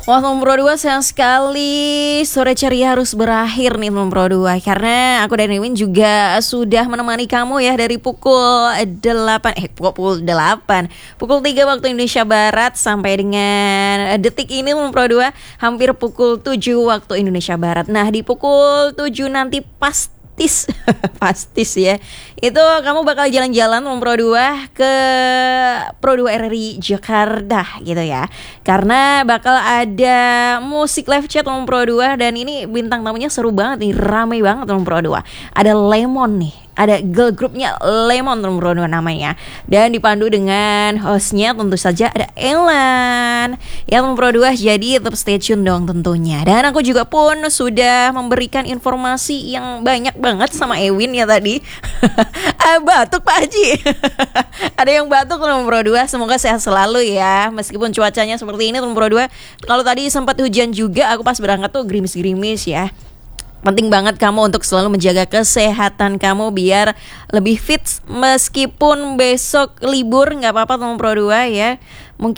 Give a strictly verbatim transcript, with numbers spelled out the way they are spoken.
Wah, teman Pro dua sayang sekali sore ceria harus berakhir nih teman Pro dua. Karena aku dan Ewin juga sudah menemani kamu ya dari pukul delapan Eh pukul delapan Pukul tiga waktu Indonesia Barat sampai dengan detik ini teman Pro dua hampir pukul tujuh waktu Indonesia Barat. Nah di pukul tujuh nanti pasti Pastis, pastis ya. Itu kamu bakal jalan-jalan teman Pro dua ke Pro dua R R I Jakarta gitu ya. Karena bakal ada musik live chat teman Pro dua. Dan ini bintang tamunya seru banget nih, ramai banget teman Pro dua. Ada Lemon nih, ada girl groupnya Lemon teman Pro dua namanya. Dan dipandu dengan hostnya tentu saja ada Elan ya teman Pro dua. Jadi tetap stay tune dong tentunya. Dan aku juga pun sudah memberikan informasi yang banyak banget sama Ewin ya tadi. ah, Batuk Pak Haji. Ada yang batuk teman Pro dua. Semoga sehat selalu ya. Meskipun cuacanya seperti ini teman Pro dua. Kalau tadi sempat hujan juga, aku pas berangkat tuh gerimis-gerimis ya. Penting banget kamu untuk selalu menjaga kesehatan kamu biar lebih fit. Meskipun besok libur gak apa-apa teman Pro dua ya. Mungkin